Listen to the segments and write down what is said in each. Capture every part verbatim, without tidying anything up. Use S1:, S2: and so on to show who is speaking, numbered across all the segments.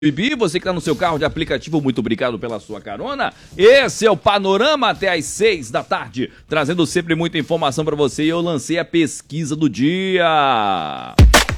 S1: Bibi, você que está no seu carro de aplicativo, muito obrigado pela sua carona. Esse é o Panorama até às seis da tarde, trazendo sempre muita informação para você. E eu lancei a pesquisa do dia.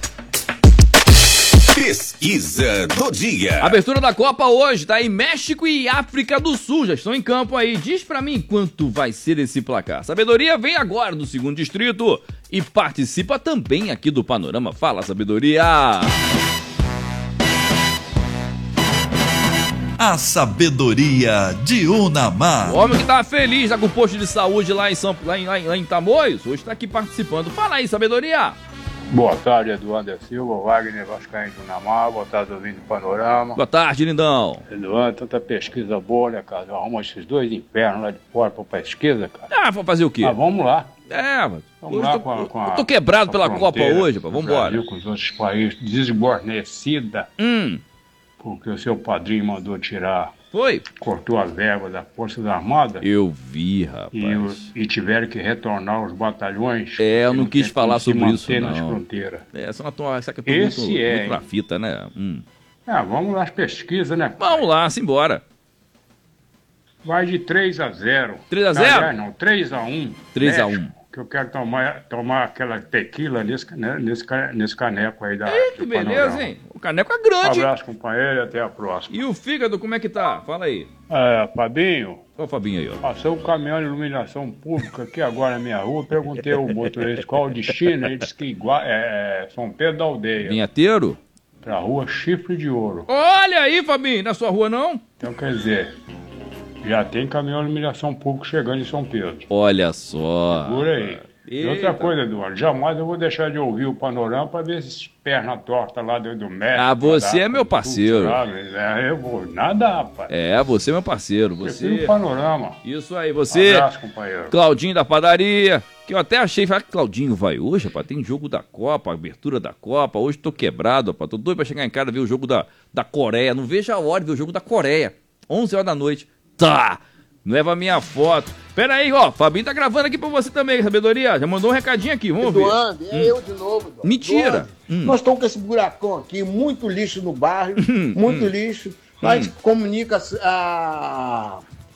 S2: Pesquisa do dia.
S1: A abertura da Copa hoje tá em México e África do Sul, já estão em campo aí. Diz pra mim quanto vai ser esse placar. Sabedoria vem agora do segundo distrito e participa também aqui do Panorama. Fala, Sabedoria!
S2: A sabedoria de Unamar.
S1: O homem que tá feliz, tá com o posto de saúde lá em, São, lá em, lá em, lá em Tamoios, hoje tá aqui participando. Fala aí, Sabedoria!
S3: Boa tarde, Eduardo Silva, Wagner Vascaíno de Unamar, boa tarde, ouvindo o Panorama.
S1: Boa tarde, lindão.
S3: Eduardo, tanta pesquisa boa, né, cara? Arruma esses dois infernos lá de fora pra pesquisa, cara.
S1: Ah, vou fazer o quê?
S3: Ah, vamos lá.
S1: É, mas
S3: Vamos
S1: hoje
S3: lá
S1: tô,
S3: com a, com a,
S1: eu tô quebrado pela Copa hoje, pá.
S3: Vamos
S1: Vambora.
S3: Brasil, com os outros países, desguarnecida,
S1: Hum,
S3: porque o seu padrinho mandou tirar,
S1: foi?
S3: cortou a verba da Forças Armadas.
S1: Eu vi, rapaz.
S3: E, o- e tiveram que retornar os batalhões.
S1: É, eu
S3: que
S1: não quis
S3: tem
S1: falar
S3: como se
S1: sobre isso,
S3: manter nas
S1: não.
S3: fronteiras.
S1: É, essa é uma tua, essa aqui é
S3: Esse
S1: muito,
S3: é,
S1: muito na
S3: hein?
S1: fita, né? Hum.
S3: Ah, vamos lá, as pesquisas, né?
S1: Vamos lá, simbora.
S3: Vai de três a zero.
S1: três a zero?
S3: Aliás, não, três a um.
S1: três a um.
S3: México, que eu quero tomar, tomar aquela tequila nesse, né, nesse, ca- nesse caneco aí da.
S1: Ei, que
S3: do
S1: beleza,
S3: Panorama.
S1: hein? O caneco é
S3: Um
S1: grande.
S3: abraço, companheiro, e até a próxima.
S1: E o fígado, como é que tá? Fala aí.
S3: É, Fabinho,
S1: Olha o Fabinho aí, ó.
S3: passou um caminhão de iluminação pública aqui agora na minha rua. Perguntei ao motorista qual o destino. Ele disse que igual, é, é São Pedro da Aldeia,
S1: Vinheteiro?
S3: pra rua Chifre de Ouro.
S1: Olha aí, Fabinho, na sua rua não?
S3: Então, quer dizer, já tem caminhão de iluminação pública chegando em São Pedro.
S1: Olha só.
S3: Por aí. E
S1: Eita.
S3: outra coisa, Eduardo, jamais eu vou deixar de ouvir o Panorama para ver esses perna torta lá do, do México.
S1: Ah, você
S3: lá,
S1: é meu
S3: do
S1: parceiro.
S3: Sul, sabe? É, eu vou. Nada, rapaz.
S1: É, você é meu parceiro.
S3: Prefiro
S1: Você.
S3: o Panorama.
S1: Isso aí, você.
S3: Abraço, companheiro.
S1: Claudinho da padaria, que eu até achei, falar que Claudinho vai hoje, rapaz, tem jogo da Copa, abertura da Copa, hoje tô quebrado, rapaz, tô doido pra chegar em casa e ver o jogo da, da Coreia, não vejo a hora de ver o jogo da Coreia, onze horas da noite, tá, leva a minha foto, pera aí, ó, Fabinho tá gravando aqui pra você também, Sabedoria, já mandou um recadinho aqui, vamos ver.
S4: Eduardo, é eu de novo. Eduardo.
S1: Mentira.
S4: Eduardo,
S1: Hum.
S4: Nós estamos com esse buracão aqui, muito lixo no bairro, muito lixo. A gente comunica a,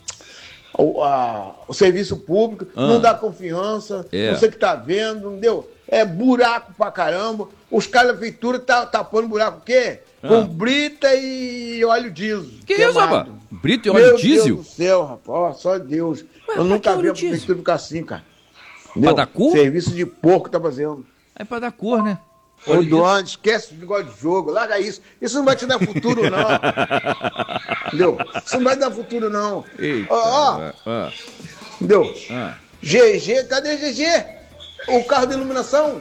S4: o, a- o serviço público,
S1: Ah.
S4: não dá confiança,
S1: É.
S4: não sei o que tá vendo, entendeu? É buraco pra caramba. Os caras da prefeitura tá tapando buraco o quê?
S1: Ah.
S4: Com brita e óleo diesel.
S1: Que isso,
S4: queimado.
S1: rapaz? Brito e óleo
S4: Meu
S1: diesel?
S4: Deus do céu, rapaz, ó, só Deus.
S1: Ué,
S4: Eu
S1: pra
S4: nunca
S1: que
S4: vi
S1: óleo
S4: a
S1: diesel?
S4: prefeitura ficar assim, cara. Entendeu?
S1: dar cor?
S4: Serviço de porco tá fazendo.
S1: É pra dar cor, né?
S4: Ô, Duane, esquece o negócio de jogo, larga isso. Isso não vai te dar futuro, não. Entendeu? Isso não vai dar futuro, não.
S1: Eita,
S4: Ó, ó,
S1: ah,
S4: entendeu?
S1: ah.
S4: G G, cadê G G? O carro de iluminação?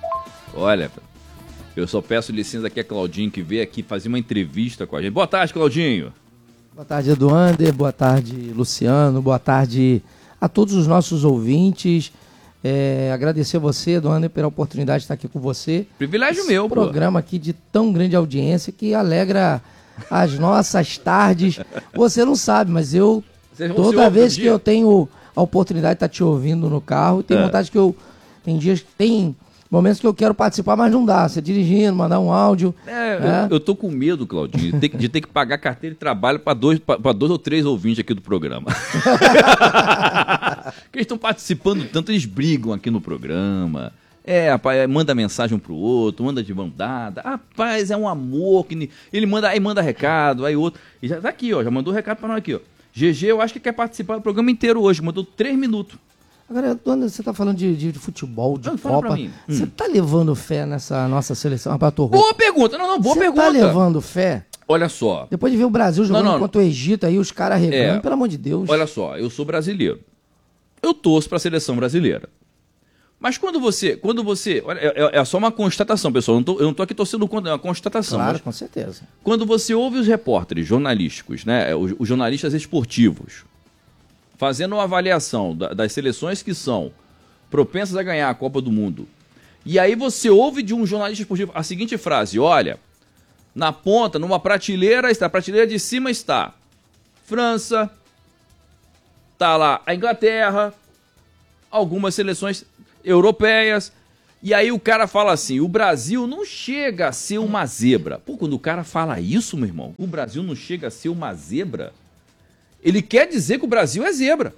S1: Olha, eu só peço licença aqui a Claudinho que veio aqui fazer uma entrevista com a gente. Boa tarde, Claudinho.
S5: Boa tarde, Eduander. Boa tarde, Luciano. Boa tarde a todos os nossos ouvintes. É, agradecer a você, Eduander, pela oportunidade de estar aqui com você.
S1: Privilégio
S5: Esse
S1: meu, pô.
S5: programa aqui de tão grande audiência que alegra as nossas tardes. Você não sabe, mas eu,
S1: Você- você
S5: toda
S1: ouve
S5: vez
S1: todo
S5: que
S1: dia?
S5: eu tenho a oportunidade de estar te ouvindo no carro, tem
S1: É.
S5: vontade que eu... Tem dias, tem momentos que eu quero participar, mas não dá. Você dirigindo, mandar um áudio.
S1: É,
S5: né?
S1: eu, eu tô com medo, Claudinho, de ter, que- de ter que pagar carteira de trabalho para dois, pra- pra dois ou três ouvintes aqui do programa. Porque eles estão participando tanto, eles brigam aqui no programa. É, rapaz, é, manda mensagem um pro outro, manda de mandada. Rapaz, é um amor. Que ni- ele manda, aí manda recado, aí outro. E já tá aqui, ó, já mandou recado pra nós aqui, ó. G G, eu acho que quer participar do programa inteiro hoje, mandou três minutos.
S5: Agora, Eduardo, você tá falando de, de, de futebol, de
S1: Ah, fala pra
S5: Copa.
S1: mim.
S5: Você
S1: Hum.
S5: tá levando fé nessa nossa seleção? Rapaz, tô rouco.
S1: Boa pergunta, não, não, boa
S5: Você
S1: pergunta.
S5: tá levando fé?
S1: Olha só,
S5: Depois de ver o Brasil jogando
S1: Não, não.
S5: contra o Egito aí, os caras regando,
S1: É.
S5: pelo amor de Deus.
S1: olha só, eu sou brasileiro. Eu torço pra seleção brasileira. Mas quando você, quando você, olha, é, é- é só uma constatação, pessoal. Eu não tô, eu não tô aqui torcendo contra, é uma constatação.
S5: Claro,
S1: Mas
S5: com certeza.
S1: quando você ouve os repórteres jornalísticos, né, os, os jornalistas esportivos, fazendo uma avaliação da- das seleções que são propensas a ganhar a Copa do Mundo, e aí você ouve de um jornalista esportivo a seguinte frase: olha, na ponta, numa prateleira, está, a prateleira de cima está França, tá lá a Inglaterra, algumas seleções europeias, E aí o cara fala assim, o Brasil não chega a ser uma zebra. Pô, quando o cara fala isso, meu irmão, o Brasil não chega a ser uma zebra, ele quer dizer que o Brasil é zebra.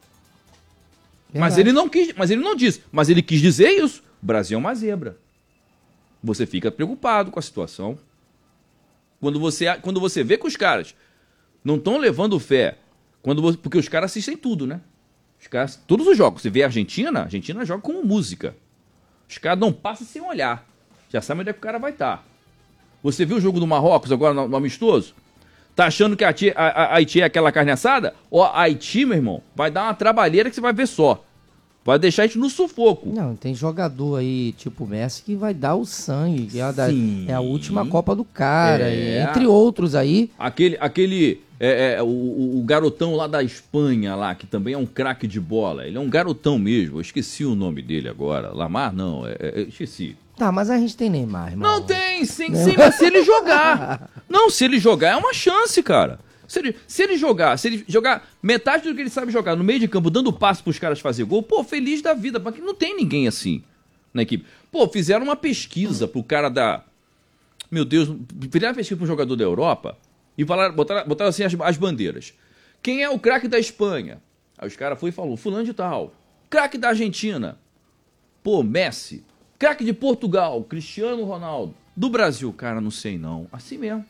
S1: Mas ele não quis, mas ele não disse, mas ele quis dizer isso. O Brasil é uma zebra. Você fica preocupado com a situação. Quando você, quando você vê que os caras não estão levando fé, quando você, porque os caras assistem tudo, né? Os caras, todos os jogos. Você vê a Argentina, a Argentina joga como música. Os caras não passam sem olhar. Já sabe onde é que o cara vai estar. Você viu o jogo do Marrocos agora no, no amistoso? Tá achando que a Haiti, a, a Haiti é aquela carne assada? Ó, a Haiti, meu irmão, vai dar uma trabalheira que você vai ver só. Vai deixar a gente no sufoco.
S5: Não, tem jogador aí, tipo o Messi, que vai dar o sangue. Que é, a da, é a última Copa do cara.
S1: É.
S5: Entre outros aí.
S1: Aquele, aquele é, é, o, o garotão lá da Espanha, lá, que também é um craque de bola. Ele é um garotão mesmo. Eu esqueci o nome dele agora. Lamar, não. É, é, esqueci.
S5: Tá, mas a gente tem Neymar, irmão.
S1: Não tem, sim, sim, mas se ele jogar. Não, se ele jogar é uma chance, cara. Se ele, se ele jogar, se ele jogar metade do que ele sabe jogar no meio de campo, dando passo pros caras fazer gol, pô, feliz da vida, porque não tem ninguém assim na equipe. Pô, fizeram uma pesquisa pro cara da... Meu Deus, fizeram uma pesquisa pro jogador da Europa e falaram, botaram, botaram assim as, as bandeiras. Quem é o craque da Espanha? Aí os caras foram e falaram, fulano de tal. Craque da Argentina? Pô, Messi. Craque de Portugal, Cristiano Ronaldo. Do Brasil, cara, não sei não. Assim mesmo.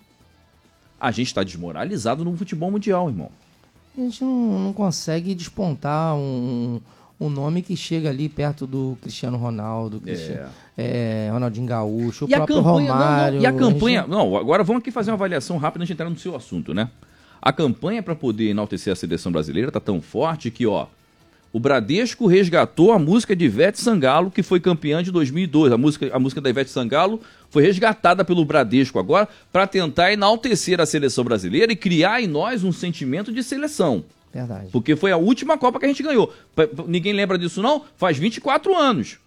S1: A gente tá desmoralizado no futebol mundial, irmão.
S5: A gente não, não consegue despontar um, um nome que chega ali perto do Cristiano Ronaldo, Cristiano, é. É, Ronaldinho Gaúcho, o
S1: e
S5: próprio
S1: a campanha,
S5: Romário.
S1: Não, não, e a campanha...
S5: A gente...
S1: Não, agora vamos aqui fazer uma avaliação rápida antes de entrar no seu assunto, né? A campanha para poder enaltecer a seleção brasileira tá tão forte que, ó, o Bradesco resgatou a música de Ivete Sangalo, que foi campeã de dois mil e dois. A música, a música da Ivete Sangalo foi resgatada pelo Bradesco agora para tentar enaltecer a seleção brasileira e criar em nós um sentimento de seleção.
S5: Verdade.
S1: Porque foi a última Copa que a gente ganhou. Ninguém lembra disso não? Faz vinte e quatro anos.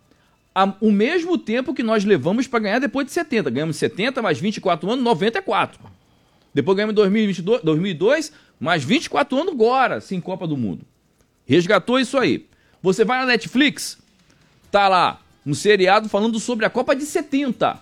S1: O mesmo tempo que nós levamos para ganhar depois de setenta. Ganhamos setenta, mais vinte e quatro anos, noventa e quatro. Depois ganhamos dois mil e vinte e dois, dois mil e dois, mais vinte e quatro anos agora, sim, Copa do Mundo. Resgatou isso aí. Você vai na Netflix, tá lá um seriado falando sobre a Copa de setenta.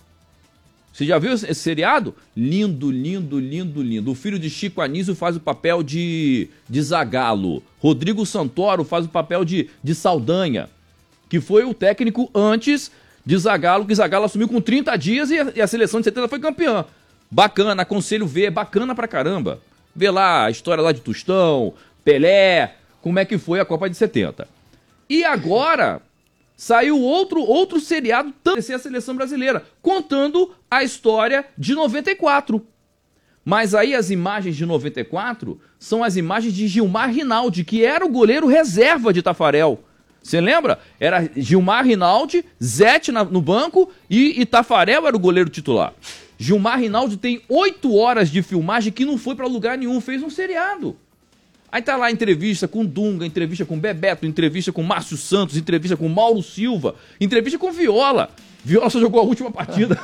S1: Você já viu esse seriado? Lindo, lindo, lindo, lindo. O filho de Chico Anísio faz o papel de, de Zagallo. Rodrigo Santoro faz o papel de, de Saldanha, que foi o técnico antes de Zagallo, que Zagallo assumiu com trinta dias e a, e a seleção de setenta foi campeã. Bacana, aconselho ver, bacana pra caramba. Vê lá a história lá de Tostão, Pelé, como é que foi a Copa de setenta. E agora saiu outro, outro seriado também a seleção brasileira, contando a história de noventa e quatro. Mas aí as imagens de noventa e quatro são as imagens de Gilmar Rinaldi, que era o goleiro reserva de Tafarel. Você lembra? Era Gilmar Rinaldi, Zete na, no banco e, e Tafarel era o goleiro titular. Gilmar Rinaldi tem oito horas de filmagem que não foi pra lugar nenhum, fez um seriado. Aí tá lá entrevista com Dunga, entrevista com Bebeto, entrevista com Márcio Santos, entrevista com Mauro Silva, entrevista com Viola. Viola só jogou a última partida.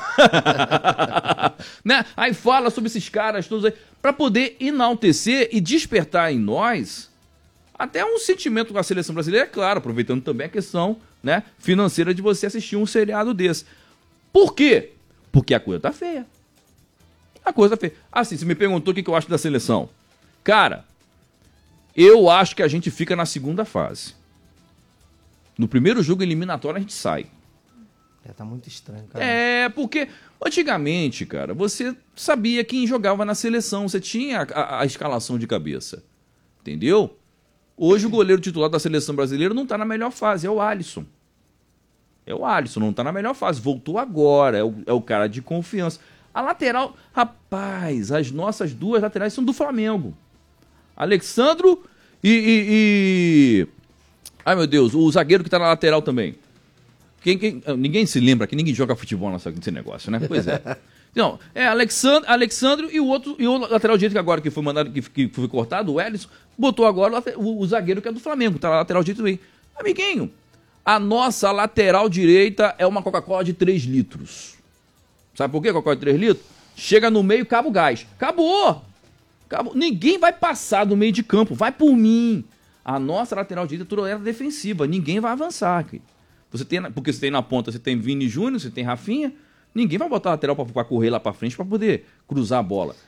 S1: Né? Aí fala sobre esses caras todos aí, pra poder enaltecer e despertar em nós até um sentimento com a seleção brasileira, é claro, aproveitando também a questão, né, financeira de você assistir um seriado desse. Por quê? Porque a coisa tá feia. A coisa tá feia. Assim, você me perguntou o que eu acho da seleção. Cara, eu acho que a gente fica na segunda fase. No primeiro jogo eliminatório a gente sai.
S5: É, tá muito estranho, cara.
S1: É, porque antigamente, cara, você sabia quem jogava na seleção, você tinha a, a, a escalação de cabeça. Entendeu? Hoje o goleiro titular da seleção brasileira não tá na melhor fase, é o Alisson. É o Alisson, não tá na melhor fase, voltou agora, é o, é o cara de confiança. A lateral, rapaz, as nossas duas laterais são do Flamengo. Alexandro e, e, e... Ai, meu Deus, o zagueiro que tá na lateral também. Quem, quem... Ninguém se lembra que ninguém joga futebol nessa, nesse negócio, né? Pois é. Não, é Alexandre, Alexandre e o outro, e o lateral direito que agora que foi mandado, que, que foi cortado, o Ellison, botou agora o, o zagueiro que é do Flamengo, tá na lateral direito também. Amiguinho, a nossa lateral direita é uma Coca-Cola de três litros. Sabe por quê Coca-Cola de três litros? Chega no meio, acaba o gás. Acabou! Acabou. Ninguém vai passar do meio de campo, vai por mim. A nossa lateral direita toda era defensiva, ninguém vai avançar aqui. Você tem, porque você tem na ponta, você tem Vini Júnior, você tem Rafinha, ninguém vai botar lateral para correr lá para frente para poder cruzar a bola.